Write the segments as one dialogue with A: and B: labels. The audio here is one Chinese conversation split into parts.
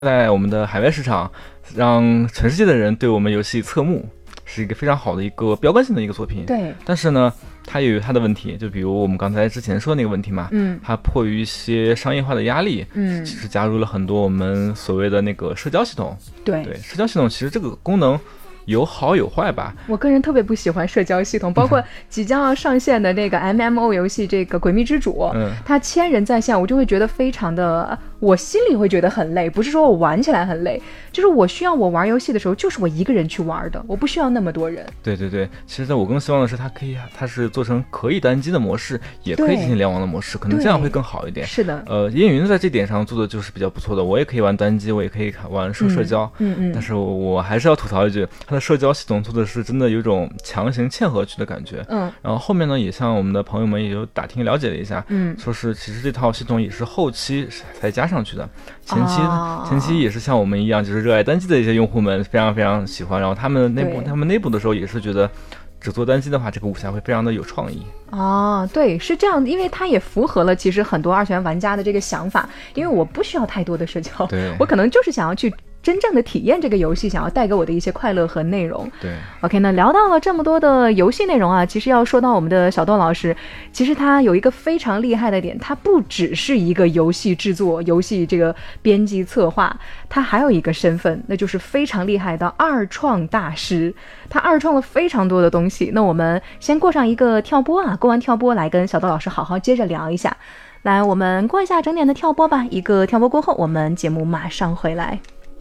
A: 在我们的海外市场，让全世界的人对我们游戏侧目，是一个非常好的一个标杆性的一个作品。
B: 对，
A: 但是呢，它也有它的问题，就比如我们刚才之前说的那个问题嘛，它迫于一些商业化的压力，其实加入了很多我们所谓的那个社交系统。
B: 对，
A: 社交系统其实这个功能有好有坏吧。
B: 我个人特别不喜欢社交系统，包括即将要上线的那个 MMO 游戏这个《诡秘之主》，它1000人在线，我就会觉得非常的，我心里会觉得很累，不是说我玩起来很累，就是我需要我玩游戏的时候，就是我一个人去玩的，我不需要那么多人。
A: 对，其实我更希望的是它是做成可以单机的模式，也可以进行联网的模式，可能这样会更好一点。
B: 是的，
A: 烟云在这点上做的就是比较不错的，我也可以玩单机，我也可以玩社交，但是我还是要吐槽一句，它的社交系统做的是真的有一种强行嵌合去的感觉。然后后面呢，也向我们的朋友们也有打听了解了一下，说是其实这套系统也是后期才加上去的，前期也是像我们一样，就是热爱单机的一些用户们非常非常喜欢，然后他们内部的时候也是觉得只做单机的话，这个武侠会非常的有创意。
B: 对，是这样，因为它也符合了其实很多二次元玩家的这个想法，因为我不需要太多的社交，我可能就是想要去真正的体验这个游戏，想要带给我的一些快乐和内容。
A: 对
B: ，OK， 那聊到了这么多的游戏内容啊，其实要说到我们的小豆老师，其实他有一个非常厉害的点，他不只是一个游戏制作、游戏这个编辑策划，他还有一个身份，那就是非常厉害的二创大师。他二创了非常多的东西。那我们先过上一个跳播啊，过完跳播来跟小豆老师好好接着聊一下。来，我们过一下整点的跳播吧。一个跳播过后，我们节目马上回来。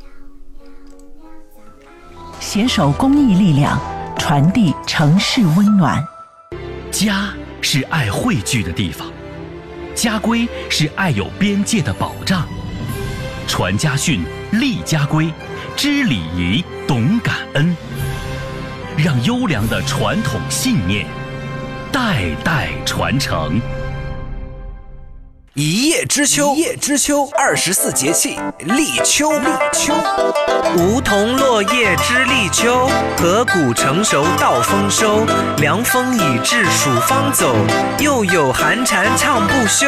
C: 携手公益力量，传递城市温暖。
D: 家是爱汇聚的地方，家规是爱有边界的保障。传家训，立家规，知礼仪，懂感恩，让优良的传统信念代代传承。
E: 一叶知秋，24节气立秋，梧桐落叶知立秋，禾谷成熟到丰收，凉风已至暑方走，又有寒蝉唱不休。